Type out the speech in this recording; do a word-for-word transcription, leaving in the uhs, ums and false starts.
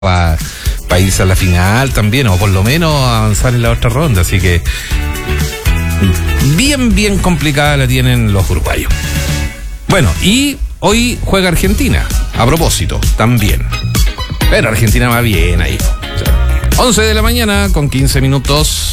para pa irse a la final también, o por lo menos avanzar en la otra ronda, así que bien, bien complicada la tienen los uruguayos. Bueno, y hoy juega Argentina, a propósito, también. Pero Argentina va bien ahí. O sea, once de la mañana con quince minutos.